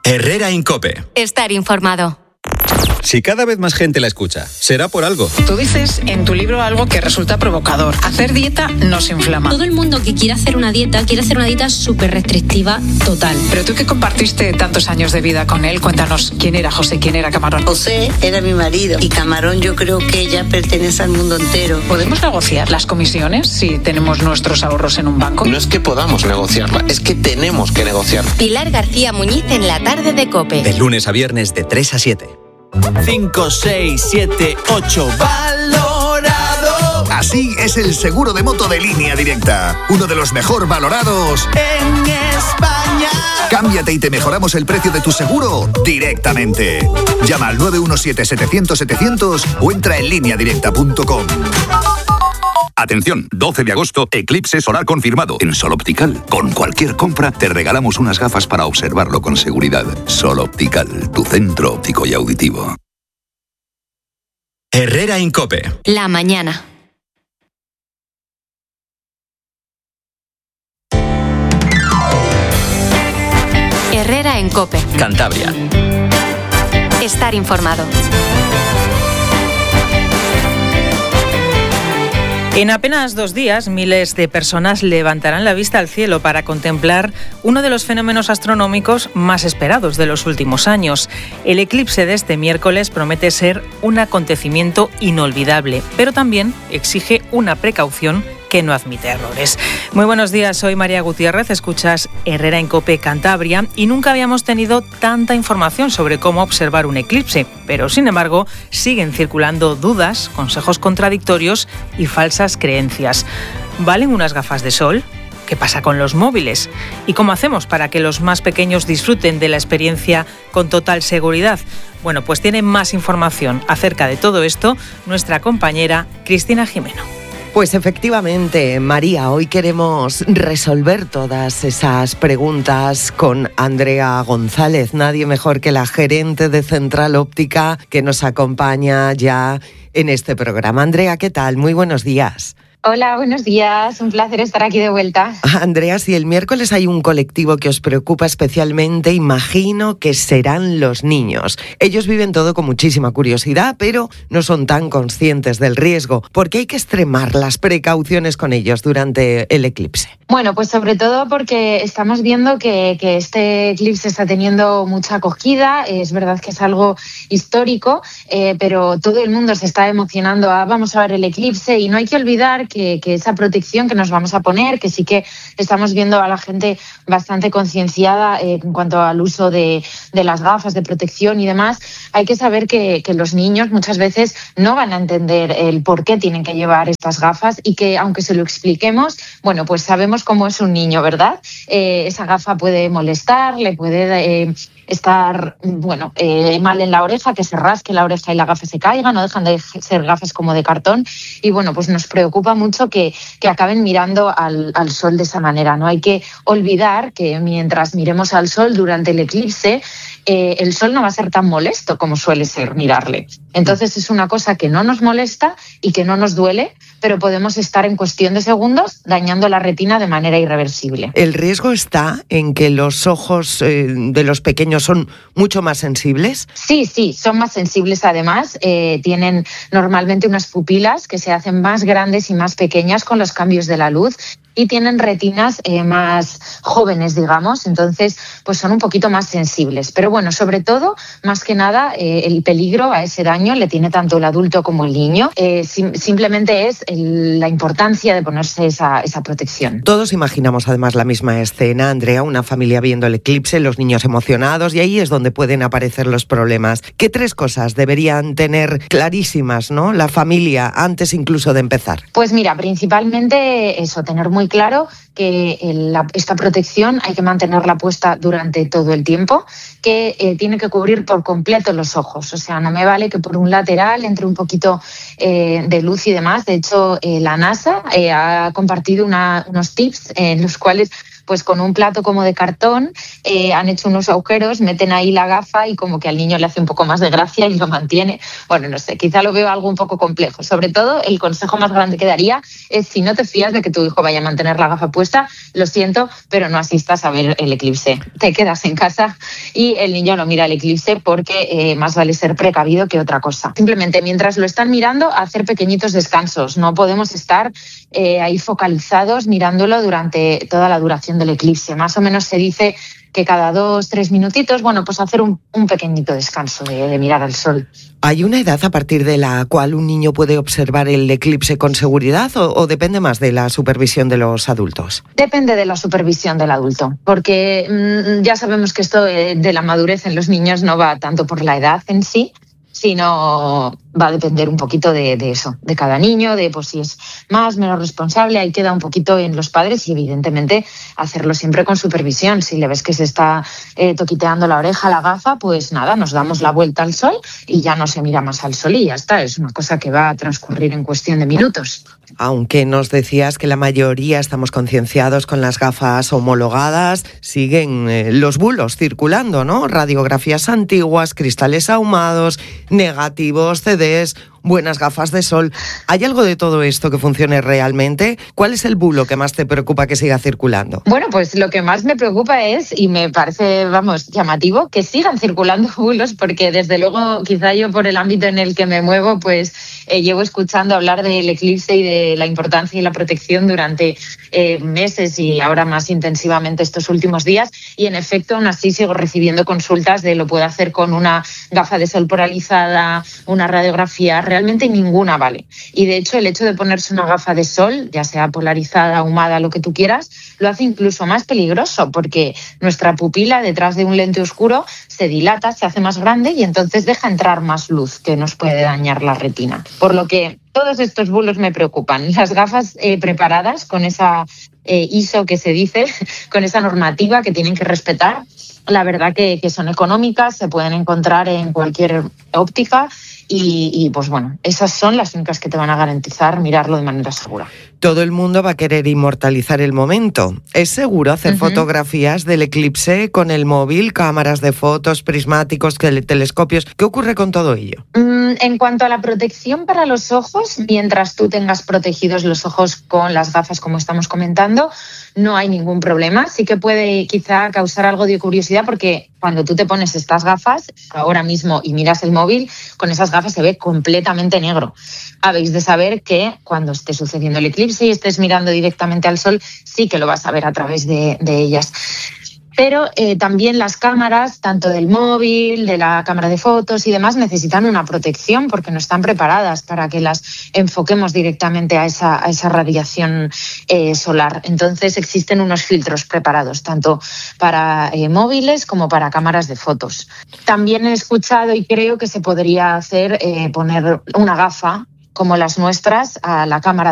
Herrera Incope. Estar informado. Si cada vez más gente la escucha, será por algo. Tú dices en tu libro algo que resulta provocador. Hacer dieta nos inflama. Todo el mundo que quiere hacer una dieta súper restrictiva, total. Pero tú que compartiste tantos años de vida con él, cuéntanos quién era José, quién era Camarón. José era mi marido y Camarón yo creo que ya pertenece al mundo entero. ¿Podemos negociar las comisiones si tenemos nuestros ahorros en un banco? No es que podamos negociarla, es que tenemos que negociarla. Pilar García Muñiz en la tarde de COPE. De lunes a viernes de 3 a 7. 5, 6, 7, 8. ¡Valorado! Así es el seguro de moto de Línea Directa. Uno de los mejor valorados en España. Cámbiate y te mejoramos el precio de tu seguro directamente. Llama al 917-700-700 o entra en lineadirecta.com. Atención, 12 de agosto, eclipse solar confirmado en Sol Optical. Con cualquier compra te regalamos unas gafas para observarlo con seguridad. Sol Optical, tu centro óptico y auditivo. Herrera Incope. La mañana. Herrera en COPE. Cantabria. Estar informado. En apenas 2 días, miles de personas levantarán la vista al cielo para contemplar uno de los fenómenos astronómicos más esperados de los últimos años. El eclipse de este miércoles promete ser un acontecimiento inolvidable, pero también exige una precaución que no admite errores. Muy buenos días, soy María Gutiérrez, escuchas Herrera en COPE Cantabria y nunca habíamos tenido tanta información sobre cómo observar un eclipse, pero sin embargo siguen circulando dudas, consejos contradictorios y falsas creencias. ¿Valen unas gafas de sol? ¿Qué pasa con los móviles? ¿Y cómo hacemos para que los más pequeños disfruten de la experiencia con total seguridad? Bueno, pues tiene más información acerca de todo esto nuestra compañera Cristina Jimeno. Pues efectivamente, María, hoy queremos resolver todas esas preguntas con Andrea González, nadie mejor que la gerente de Central Óptica que nos acompaña ya en este programa. Andrea, ¿qué tal? Muy buenos días. Hola, buenos días. Un placer estar aquí de vuelta. Andrea, si el miércoles hay un colectivo que os preocupa especialmente, imagino que serán los niños. Ellos viven todo con muchísima curiosidad, pero no son tan conscientes del riesgo. ¿Por qué hay que extremar las precauciones con ellos durante el eclipse? Bueno, pues sobre todo porque estamos viendo que este eclipse está teniendo mucha acogida. Es verdad que es algo histórico, pero todo el mundo se está emocionando vamos a ver el eclipse, y no hay que olvidar que esa protección que nos vamos a poner, que sí que estamos viendo a la gente bastante concienciada en cuanto al uso de las gafas de protección y demás, hay que saber que los niños muchas veces no van a entender el por qué tienen que llevar estas gafas, y que aunque se lo expliquemos, bueno, pues sabemos cómo es un niño, ¿verdad? Esa gafa puede molestar, le puede estar mal en la oreja, que se rasque la oreja y la gafa se caiga, no dejan de ser gafas como de cartón, y bueno, pues nos preocupa mucho que acaben mirando al sol de esa manera. No hay que olvidar que mientras miremos al sol durante el eclipse, el sol no va a ser tan molesto como suele ser mirarle. Entonces es una cosa que no nos molesta y que no nos duele, pero podemos estar en cuestión de segundos dañando la retina de manera irreversible. ¿El riesgo está en que los ojos de los pequeños son mucho más sensibles? Sí, son más sensibles además. Tienen normalmente unas pupilas que se hacen más grandes y más pequeñas con los cambios de la luz, y tienen retinas más jóvenes, digamos, entonces pues son un poquito más sensibles. Pero bueno, sobre todo, más que nada, el peligro a ese daño le tiene tanto el adulto como el niño. Simplemente es la importancia de ponerse esa protección. Todos imaginamos además la misma escena, Andrea, una familia viendo el eclipse, los niños emocionados, y ahí es donde pueden aparecer los problemas. ¿Qué 3 cosas deberían tener clarísimas, ¿no?, la familia antes incluso de empezar? Pues mira, principalmente eso, tener muy claro que esta protección hay que mantenerla puesta durante todo el tiempo, que tiene que cubrir por completo los ojos. O sea, no me vale que por un lateral entre un poquito de luz y demás. De hecho, la NASA ha compartido unos tips en los cuales pues con un plato como de cartón han hecho unos agujeros, meten ahí la gafa y como que al niño le hace un poco más de gracia y lo mantiene. Bueno, no sé, quizá lo veo algo un poco complejo. Sobre todo, el consejo más grande que daría es, si no te fías de que tu hijo vaya a mantener la gafa puesta, lo siento, pero no asistas a ver el eclipse. Te quedas en casa y el niño no mira el eclipse porque más vale ser precavido que otra cosa. Simplemente, mientras lo están mirando, hacer pequeñitos descansos. No podemos estar ahí focalizados mirándolo durante toda la duración del eclipse. Más o menos se dice que cada 2-3 minutitos, bueno, pues hacer un pequeñito descanso de mirar al sol. ¿Hay una edad a partir de la cual un niño puede observar el eclipse con seguridad o depende más de la supervisión de los adultos? Depende de la supervisión del adulto, porque ya sabemos que esto de la madurez en los niños no va tanto por la edad en sí, sino va a depender un poquito de eso, de cada niño, de pues si es más, menos responsable. Ahí queda un poquito en los padres y evidentemente hacerlo siempre con supervisión. Si le ves que se está toquiteando la oreja, la gafa, pues nada, nos damos la vuelta al sol y ya no se mira más al sol y ya está. Es una cosa que va a transcurrir en cuestión de minutos. Aunque nos decías que la mayoría estamos concienciados con las gafas homologadas, siguen los bulos circulando, ¿no? Radiografías antiguas, cristales ahumados, negativos, CDs, buenas gafas de sol. ¿Hay algo de todo esto que funcione realmente? ¿Cuál es el bulo que más te preocupa que siga circulando? Bueno, pues lo que más me preocupa es, y me parece, llamativo, que sigan circulando bulos, porque desde luego, quizá yo por el ámbito en el que me muevo, pues llevo escuchando hablar del eclipse y de la importancia y la protección durante meses y ahora más intensivamente estos últimos días, y en efecto aún así sigo recibiendo consultas de lo puedo hacer con una gafa de sol polarizada, una radiografía. Realmente ninguna vale. Y de hecho el hecho de ponerse una gafa de sol, ya sea polarizada, ahumada, lo que tú quieras, lo hace incluso más peligroso, porque nuestra pupila detrás de un lente oscuro se dilata, se hace más grande y entonces deja entrar más luz que nos puede dañar la retina. Por lo que todos estos bulos me preocupan. Las gafas preparadas con esa ISO que se dice, con esa normativa que tienen que respetar, la verdad que son económicas, se pueden encontrar en cualquier óptica. Y pues bueno, esas son las únicas que te van a garantizar mirarlo de manera segura. Todo el mundo va a querer inmortalizar el momento. ¿Es seguro hacer fotografías del eclipse con el móvil, cámaras de fotos, prismáticos, telescopios? ¿Qué ocurre con todo ello? En cuanto a la protección para los ojos, mientras tú tengas protegidos los ojos con las gafas como estamos comentando, no hay ningún problema. Sí que puede quizá causar algo de curiosidad porque cuando tú te pones estas gafas ahora mismo y miras el móvil, con esas gafas se ve completamente negro. Habéis de saber que cuando esté sucediendo el eclipse y estés mirando directamente al sol, sí que lo vas a ver a través de ellas. Pero también las cámaras, tanto del móvil, de la cámara de fotos y demás, necesitan una protección porque no están preparadas para que las enfoquemos directamente a esa radiación solar. Entonces existen unos filtros preparados, tanto para móviles como para cámaras de fotos. También he escuchado y creo que se podría hacer poner una gafa como las nuestras a la cámara